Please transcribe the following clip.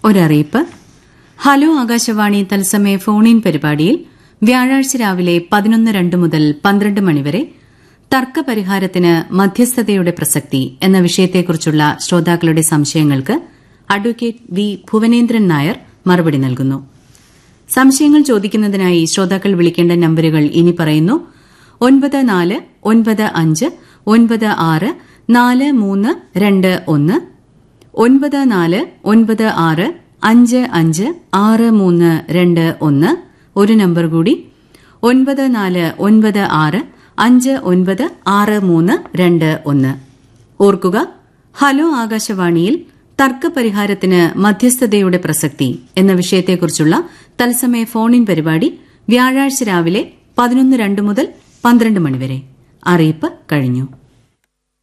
ഒരറിയിപ്പ്. Hello Akashvani തത്സമയ phone-in പരിപാടിയിൽ വ്യാഴാഴ്ച രാവിലെ 11:02 മുതൽ 12 മണിവരെ തർക്കപരിഹാരത്തിന് മധ്യസ്ഥതയുടെ പ്രസക്തി എന്ന വിഷയത്തെക്കുറിച്ചുള്ള ശ്രോതാക്കളുടെ സംശയങ്ങൾക്ക് അഡ്വക്കേറ്റ് വി ഭുവനേന്ദ്രൻ നായർ മറുപടി നൽകുന്നു. സംശയങ്ങൾ ചോദിക്കുന്നതിനായി ശ്രോതാക്കൾ വിളിക്കേണ്ട നമ്പരുകൾ ഇനി പറയുന്നു: 9495964321, 9496556321, ഒരു നമ്പർ കൂടി 9496596321. ഓർക്കുക, ഹലോ ആകാശവാണിയിൽ തർക്കപരിഹാരത്തിന് മധ്യസ്ഥതയുടെ പ്രസക്തി എന്ന വിഷയത്തെക്കുറിച്ചുള്ള തത്സമയ ഫോൺ-ഇൻ പരിപാടി വ്യാഴാഴ്ച രാവിലെ 11:02 മുതൽ 12 മണിവരെ. അറിയിപ്പ് കഴിഞ്ഞു.